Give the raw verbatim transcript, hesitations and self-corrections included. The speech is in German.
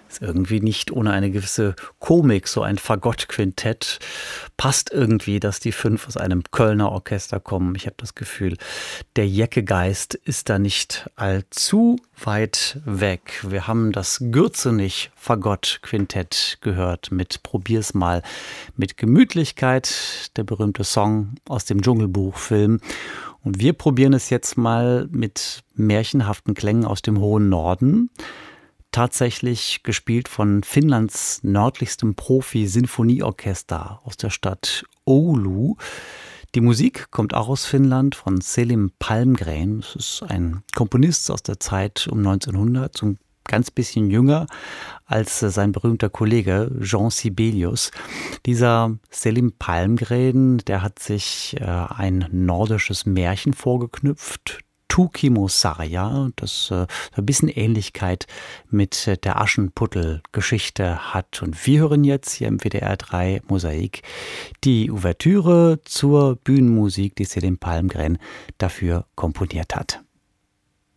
Ist irgendwie nicht ohne eine gewisse Komik, so ein Fagott-Quintett. Passt irgendwie, dass die fünf aus einem Kölner Orchester kommen. Ich habe das Gefühl, der Jecke-Geist ist da nicht allzu weit weg. Wir haben das Gürzenich-Fagott-Quintett gehört mit Probier's mal mit Gemütlichkeit, der berühmte Song aus dem Dschungelbuch-Film. Und wir probieren es jetzt mal mit märchenhaften Klängen aus dem hohen Norden. Tatsächlich gespielt von Finnlands nördlichstem Profi-Sinfonieorchester aus der Stadt Oulu. Die Musik kommt auch aus Finnland von Selim Palmgren. Das ist ein Komponist aus der Zeit um neunzehnhundert, so ein ganz bisschen jünger als sein berühmter Kollege Jean Sibelius. Dieser Selim Palmgren, der hat sich äh, ein nordisches Märchen vorgeknüpft, Tukimo Sarja, das äh, ein bisschen Ähnlichkeit mit äh, der Aschenputtel-Geschichte hat. Und wir hören jetzt hier im W D R drei Mosaik die Ouvertüre zur Bühnenmusik, die Selim Palmgren dafür komponiert hat.